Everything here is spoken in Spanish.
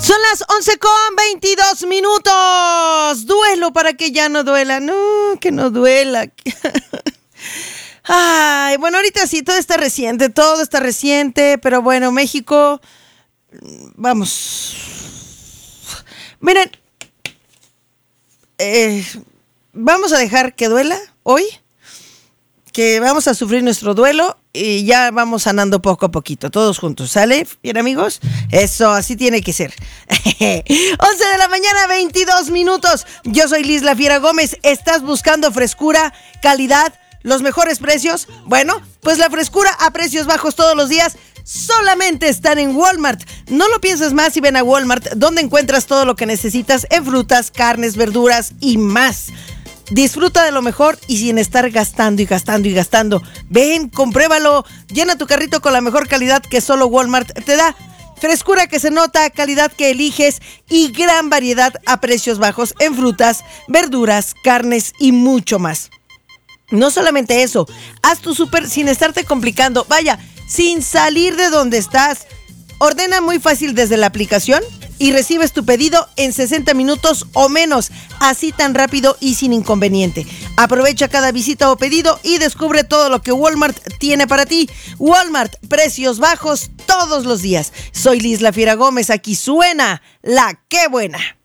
Son las 11:22. Duelo para que ya no duela. No, que no duela. Ay, bueno, ahorita sí, todo está reciente, pero bueno, México, vamos. Miren, vamos a dejar que duela hoy, que vamos a sufrir nuestro duelo y ya vamos sanando poco a poquito, todos juntos, ¿sale? Bien, amigos, eso, así tiene que ser. 11:22. Yo soy Liz La Fiera Gómez. ¿Estás buscando frescura, calidad, los mejores precios? Bueno, pues la frescura a precios bajos todos los días solamente están en Walmart. No lo pienses más y ven a Walmart, donde encuentras todo lo que necesitas en frutas, carnes, verduras y más. Disfruta de lo mejor y sin estar gastando y gastando. Ven, compruébalo. Llena tu carrito con la mejor calidad que solo Walmart te da. Frescura que se nota, calidad que eliges y gran variedad a precios bajos en frutas, verduras, carnes y mucho más. No solamente eso, haz tu súper sin estarte complicando. Vaya, sin salir de donde estás. Ordena muy fácil desde la aplicación y recibes tu pedido en 60 minutos o menos, así tan rápido y sin inconveniente. Aprovecha cada visita o pedido y descubre todo lo que Walmart tiene para ti. Walmart, precios bajos todos los días. Soy Liz La Fiera Gómez, aquí suena La Qué Buena.